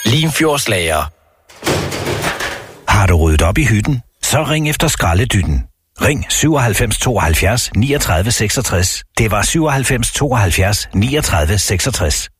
Limfjordslager. Har du ryddet op i hytten? Så ring efter skraldedytten. Ring 97 72 39 66. Det var 97 72 39 66.